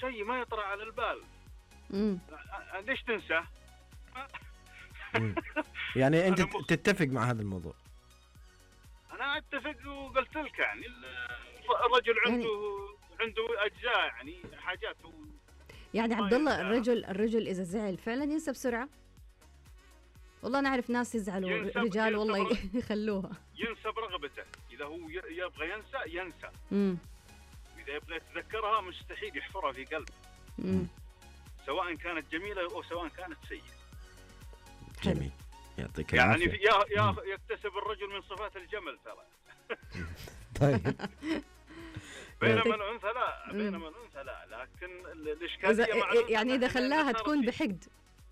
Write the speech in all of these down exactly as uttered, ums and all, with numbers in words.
شيء ما يطرأ على البال. امم ليش تنسى؟ يعني انت تتفق مع هذا الموضوع؟ انا اتفق وقلت لك يعني الرجل عنده يعني عنده اجزاء يعني حاجات يعني عبد الله الرجل الرجل اذا زعل فعلا ينسى بسرعه. والله انا اعرف ناس يزعلوا رجال والله يخلوها ينسى برغبته. اذا هو يبغى ينسى ينسى امم اذا يبغى يتذكرها مستحيل يحفرها في قلبه. امم سواء كانت جميله او سواء كانت سيئه. جميل يعطيك يعني العافيه. يا يا يكتسب الرجل من صفات الجمل ترى. طيب بينما الانثى لا بينما الانثى لا لكن الاشكاليه مع يعني اذا خلاها تكون بحقد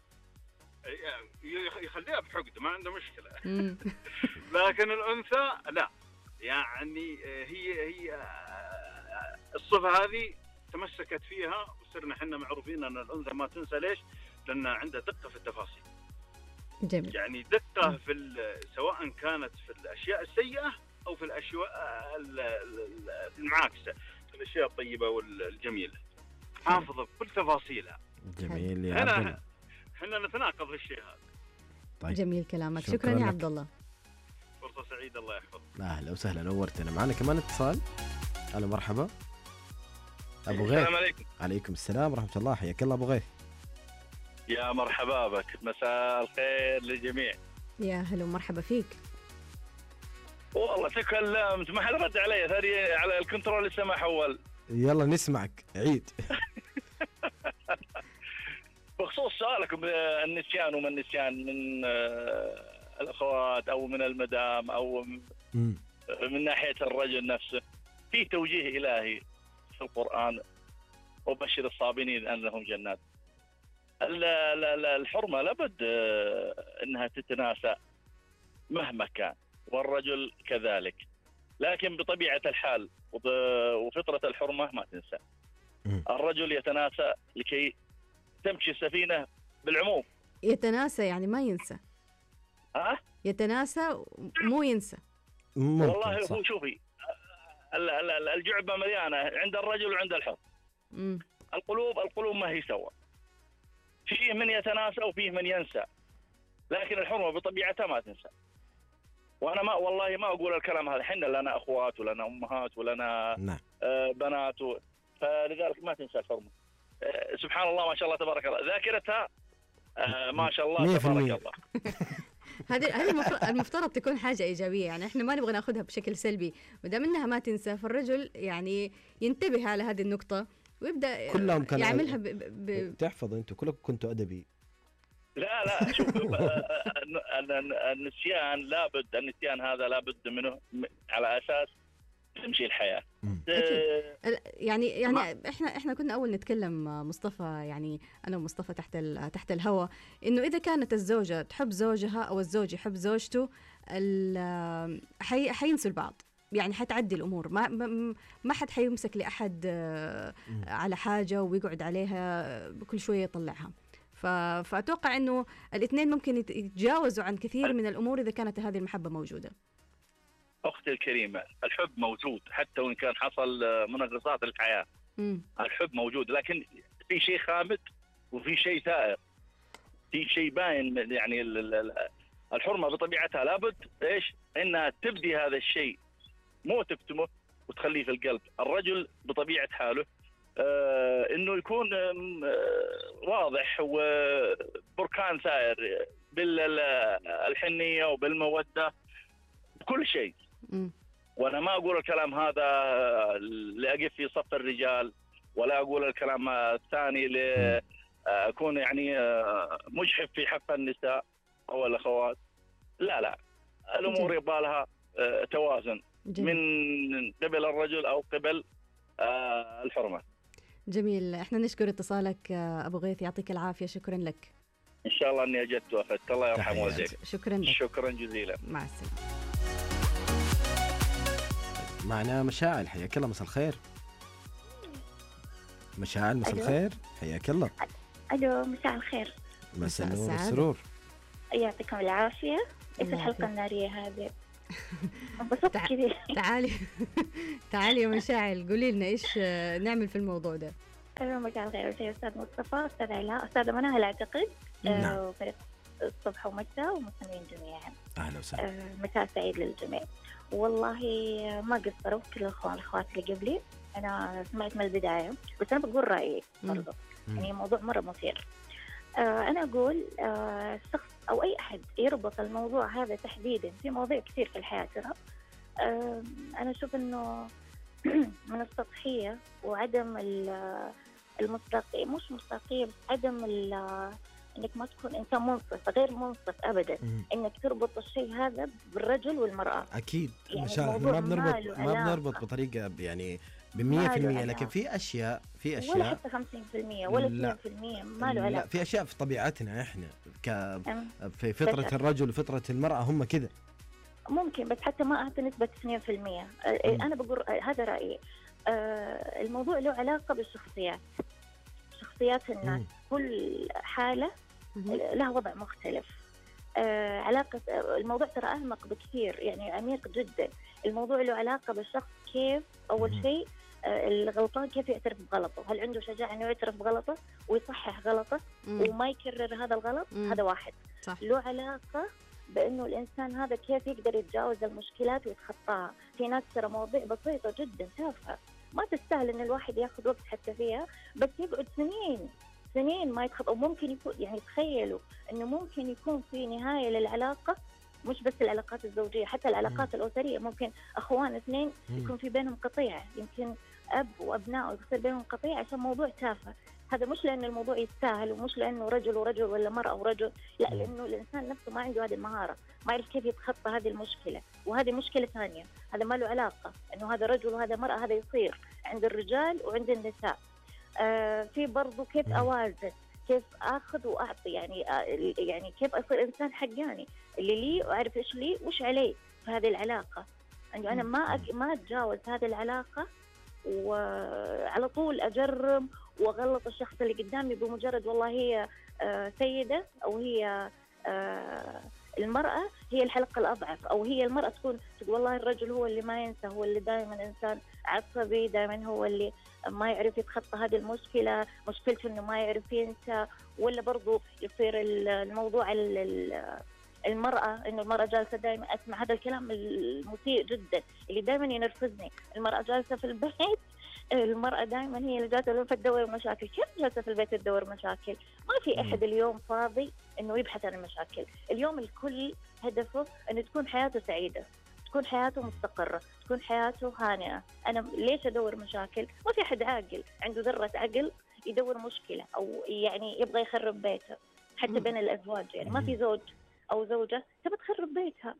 يخليها بحقد ما عنده مشكله. لكن الانثى لا يعني هي هي الصفه هذه تمسكت فيها وصرنا احنا معروفين ان الانثى ما تنسى. ليش؟ لان عندها دقه في التفاصيل. جميل. يعني دقه في سواء كانت في الاشياء السيئه او في الاشياء المعاكسه في الاشياء الطيبه والجميله حافظه بكل تفاصيلها. جميل يا عبد الله. احنا نتناقض في الشيء هذا. طيب. جميل كلامك. شكرا, شكرا يا عبد الله. فرصه سعيده الله يحفظك. اهلا وسهلا نورتنا. معنا كمان اتصال. الو مرحبا ابو غيث. السلام عليكم. عليكم السلام ورحمه الله. حياك الله ابو غيث. يا مرحبا بك. مساء الخير للجميع. يا هلا ومرحبا فيك. والله تكلمت ما حد رد علي ثاني على الكنترول لسه ما حول. يلا نسمعك عيد. بخصوص سؤالكم النسيان وما النسيان من الأخوات أو من المدام أو من ناحية الرجل نفسه، في توجيه إلهي في القرآن وبشر الصابرين أن لهم جنات. الحرمة لابد أنها تتناسى مهما كان والرجل كذلك، لكن بطبيعة الحال وفطرة الحرمة ما تنسى. الرجل يتناسى لكي تمشي السفينة بالعموم. يتناسى يعني ما ينسى. ها؟ يتناسى مو ينسى. والله هو شوفي الجعبة مليانة عند الرجل وعند الحر. مم. القلوب القلوب ما هي سوا، فيه من يتناسى وفيه من ينسى، لكن الحرمة بطبيعتها ما تنسى. وأنا ما والله ما أقول الكلام هذا، حنا لنا أخوات ولنا أمهات ولنا نعم. آه بنات و... فلذلك ما تنسى الحرمة. آه سبحان الله ما شاء الله تبارك الله ذاكرتها آه ما شاء الله تبارك الله. هذه هذه المفترض تكون حاجة إيجابية، يعني إحنا ما نبغى ناخذها بشكل سلبي، ودام إنها ما تنسى فالرجل يعني ينتبه على هذه النقطة ويبدأ كلهم كانوا يعملها ب... ب... تحفظ أنتوا كلكم كنتوا أدبي. لا لا شوف النسيان لابد، النسيان هذا لابد منه على أساس تمشي الحياة. يعني يعني احنا احنا كنا اول نتكلم مصطفى، يعني انا ومصطفى تحت تحت الهواء، انه اذا كانت الزوجة تحب زوجها او الزوج يحب زوجته حي حينسوا البعض، يعني حتعدي الامور، ما ما حد حيمسك لاحد على حاجة ويقعد عليها كل شوية يطلعها. فأتوقع أنه الاثنين ممكن يتجاوزوا عن كثير من الأمور إذا كانت هذه المحبة موجودة. أختي الكريمة الحب موجود حتى وإن كان حصل منغصات الحياة. م. الحب موجود، لكن في شيء خامد وفي شيء ثائر، في شيء باين. يعني الحرمة بطبيعتها لابد إيش إنها تبدي هذا الشيء، مو تكتمه وتخليه في القلب. الرجل بطبيعة حاله آه إنه يكون آه واضح وبركان سائر بالحنية وبالمودة بكل شيء. م. وأنا ما أقول الكلام هذا لأقف في صف الرجال، ولا أقول الكلام الثاني لأكون يعني مجحف في حق النساء أو الأخوات. لا لا الأمور يبقى لها توازن جميل. من قبل الرجل أو قبل الحرمة. جميل. احنا نشكر اتصالك أبو غيث، يعطيك العافية. شكرا لك. إن شاء الله أني أجدت وأفدت. الله يرحم والديك. شكرا لك. شكرا جزيلا. مع السلامة. معنا مشاعل. حياك الله. مساء الخير مشاعل. مساء الخير. حياك الله. الو مساء الخير. مساء النور والسرور. يعطيكم العافية. ايش الحلقة النارية هذه؟ انبسطت كذا. تعالي تعالي يا مشاعل، قولي لنا ايش نعمل في الموضوع ده. مساء الخير أستاذ أستاذ مصطفى، أستاذ علاء، أستاذة منى أعتقد. نعم. وفريق الصبح ومساء ومستمعين جميعا. أهلا وسهلا. آه، مساء سعيد للجميع. والله ما قصروا كل الأخوان الأخوات اللي قبلي، أنا سمعت من البداية بس أنا بقول رأيي برضو. يعني موضوع مرة مثير. آه، أنا أقول آه، الشخص أو أي أحد يربط الموضوع هذا تحديدا في مواضيع كثير في الحياة ترى. آه، أنا أشوف إنه من السطحية وعدم المصداقية، مش مصداقية بس عدم إنك ما تكون إنسان منصف، غير منصف أبدا. مم. إنك تربط الشيء هذا بالرجل والمرأة. أكيد يعني مشان الموضوع ما بنربط ما له ما علاقة. بنربط بطريقة يعني ما بمية له في المية، علاقة. لكن في أشياء في ولا أشياء حتى خمسين في المية ولا لا. اثنين في المية ما له لا، علاقة. في أشياء في طبيعتنا إحنا ك أم. في فطرة بس- الرجل وفطرة المرأة هم كذا. ممكن بس حتى ما أعطي نسبة اثنين في المية. آه، مم. أنا بقول آه، هذا رأيي. آه، الموضوع له علاقة بالشخصيات، شخصيات الناس. مم. كل حالة لها وضع مختلف. آه، علاقة آه، الموضوع ترى أعمق بكثير، يعني عميق جدا. الموضوع له علاقة بالشخص كيف أول مم. شيء آه، الغلطان كيف يعترف بغلطه، هل عنده شجاعة إنه يعترف بغلطه ويصحح غلطه مم. وما يكرر هذا الغلط. مم. هذا واحد. صح. له علاقة بأنه الإنسان هذا كيف يقدر يتجاوز المشكلات ويتخطاها. في ناس ترى مواضيع بسيطة جدا تافهة ما تستاهل إن الواحد ياخذ وقت حتى فيها، بس يقعد سنين سنين ما يتخطى. وممكن يكون يعني تخيلوا إنه ممكن يكون في نهاية للعلاقة، مش بس العلاقات الزوجية، حتى العلاقات الأسرية. ممكن أخوان اثنين مم. يكون في بينهم قطيعة، يمكن أب وأبنائه يصير بينهم قطيعة عشان موضوع تافه. هذا مش لأن الموضوع يستاهل، ومش لأنه رجل ورجل ولا مرأة ورجل، لا، لأنه الإنسان نفسه ما عنده هذه المهارة، ما يعرف كيف يتخطى هذه المشكلة. وهذه مشكلة ثانية، هذا ما له علاقة إنه هذا رجل وهذا مرأة، هذا يصير عند الرجال وعند النساء. آه في برضو كيف مم. أوازن، كيف أخذ وأعطي، يعني آه يعني كيف أصير إنسان حقاني، اللي لي وأعرف إيش لي وإيش علي في هذه العلاقة. إنه أنا ما أج... ما أتجاوز هذه العلاقة وعلى طول أجرم وأغلط الشخص اللي قدامي بمجرد والله هي آه سيدة أو هي آه المرأة هي الحلقة الأضعف، أو هي المرأة تكون تقول والله الرجل هو اللي ما ينسى، هو اللي دائما إنسان عصبي، دائما هو اللي ما يعرف يتخطى هذه المشكلة، مشكلته إنه ما يعرف ينسى. ولا برضو يصير الموضوع المرأة، إنه المرأة جالسة دائما، أسمع هذا الكلام المسيء جدا اللي دائما ينرفزني، المرأة جالسة في البيت، المرأة دائما هي اللي جالسة تدور مشاكل. كيف جالسة في البيت تدور مشاكل؟ ما في أحد اليوم فاضي إنه يبحث عن المشاكل. اليوم الكل هدفه إنه تكون حياته سعيدة، تكون حياته مستقرة، تكون حياته هانئة. أنا ليش أدور مشاكل؟ ما في أحد عاقل عنده ذرة عقل يدور مشكلة أو يعني يبغى يخرب بيته، حتى بين الأزواج. يعني ما في زوج أو زوجة تبغى تخرب بيتها.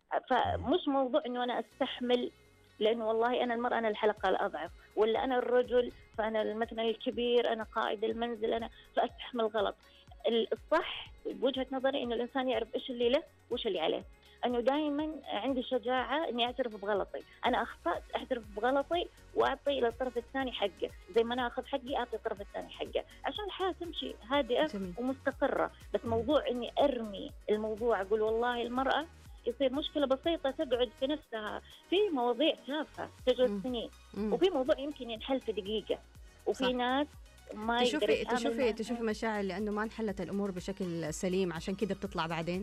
فمش موضوع إنه أنا أستحمل لأنه والله أنا المرأة أنا الحلقة الأضعف، ولا أنا الرجل فأنا مثلا الكبير، أنا قائد المنزل، أنا فأستحمل غلط. الصح بوجهة نظري إنه الإنسان يعرف إيش اللي له وإيش اللي عليه. أنه دائما عندي شجاعة إني أعترف بغلطي، أنا أخطأت أعترف بغلطي وأعطي للطرف الثاني حقه، زي ما أنا أخذ حقي أعطي الطرف الثاني حقه، عشان الحياة تمشي هادئة جميل. ومستقرة. بس موضوع إني أرمي الموضوع أقول والله المرأة يصير مشكلة بسيطة تقعد في نفسها، في مواضيع تافهة تقعد سنين، وفي موضوع يمكن ينحل في دقيقة، وفي صح. ناس ما تشوفي يقدر تشوفي تشوفي مشاعر لأنه ما انحلت الأمور بشكل سليم، عشان كده بتطلع بعدين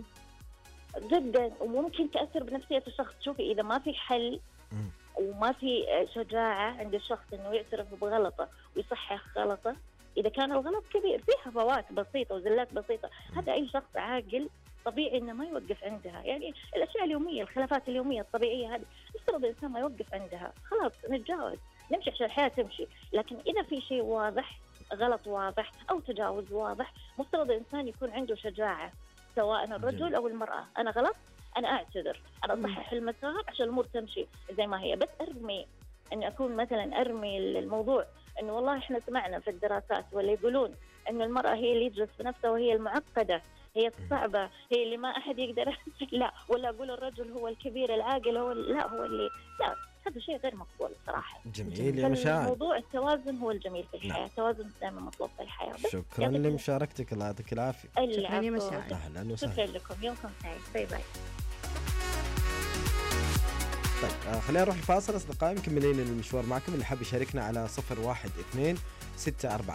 جدا، وممكن تأثر بنفسية الشخص. شوفي إذا ما في حل وما في شجاعة عند الشخص إنه يعترف بغلطه ويصحح غلطه، إذا كان الغلط كبير في هفوات بسيطة وزلات بسيطة، هذا أي شخص عاقل طبيعي إنه ما يوقف عندها. يعني الأشياء اليومية، الخلافات اليومية الطبيعية هذه يفترض الإنسان ما يوقف عندها، خلاص نتجاوز نمشي عشان الحياة تمشي. لكن إذا في شيء واضح، غلط واضح أو تجاوز واضح، مفترض الإنسان يكون عنده شجاعة، سواء الرجل أو المرأة. أنا غلط، أنا أعتذر، أنا أصحح المسار عشان الأمور تمشي زي ما هي. بس أرمي إني أكون مثلا أرمي الموضوع إنه والله إحنا سمعنا في الدراسات ولا يقولون إنه المرأة هي اللي تجلس في نفسها وهي المعقدة، هي الصعبة، هي اللي ما أحد يقدر لا، ولا أقول الرجل هو الكبير العاقل، هو لا هو اللي لا. هذا شيء غير مقبول صراحة. جميل يا مشاعر. الموضوع التوازن هو الجميل في الحياة. نعم. التوازن دائما مطلوب في الحياة. شكرا لمشاركتك، الله يعطيك العافية. شكرا يا مشاعر. أهلا وسهلا. شكرا لكم، يومكم سعيد. باي باي. طيب آه خلينا نروح الفاصل أصدقائي، مكملين المشوار معكم. اللي حاب يشاركنا على صفر واحد اثنين ستة أربعة